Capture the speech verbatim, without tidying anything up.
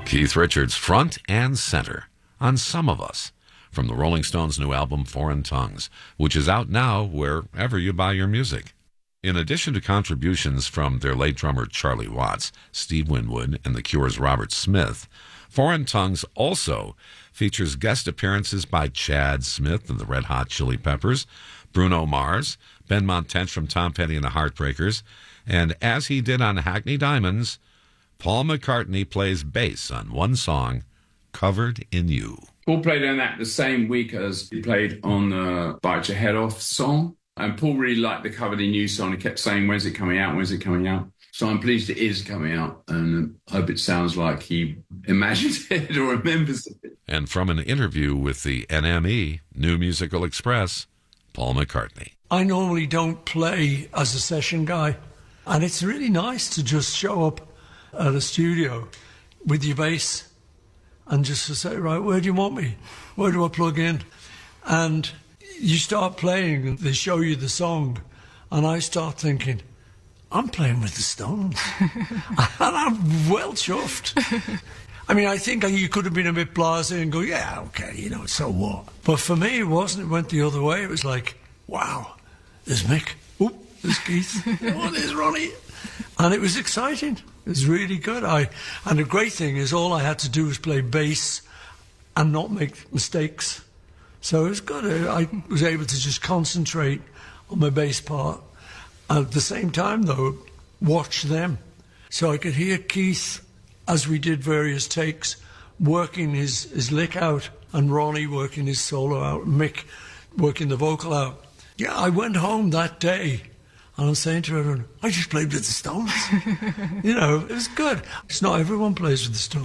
Keith Richards, front and center on Some of Us, from the Rolling Stones' new album, Foreign Tongues, which is out now wherever you buy your music. In addition to contributions from their late drummer Charlie Watts, Steve Winwood, and The Cure's Robert Smith, Foreign Tongues also features guest appearances by Chad Smith of the Red Hot Chili Peppers, Bruno Mars, Ben Montench from Tom Petty and the Heartbreakers, and as he did on Hackney Diamonds, Paul McCartney plays bass on one song, Covered in You. Paul played on that the same week as he played on the Bite Your Head Off song. And Paul really liked the Covered in You song. He kept saying, when's it coming out? When's it coming out? So I'm pleased it is coming out, and I hope it sounds like he imagined it or remembers it. And from an interview with the N M E, New Musical Express, Paul McCartney. I normally don't play as a session guy, and it's really nice to just show up at a studio with your bass and just to say, right, where do you want me? Where do I plug in? And you start playing, and they show you the song, and I start thinking, I'm playing with the Stones. And I'm well chuffed. I mean, I think you could have been a bit blasé and go, yeah, okay, you know, so what? But for me, it wasn't. It went the other way. It was like, wow, there's Mick. Oh, there's Keith. Oh, there's Ronnie. And it was exciting. It was really good. I And the great thing is all I had to do was play bass and not make mistakes. So it was good. I was able to just concentrate on my bass part. At the same time, though, watch them. So I could hear Keith, as we did various takes, working his, his lick out, and Ronnie working his solo out, and Mick working the vocal out. Yeah, I went home that day, and I'm saying to everyone, I just played with the Stones. You know, it was good. It's not everyone plays with the Stones.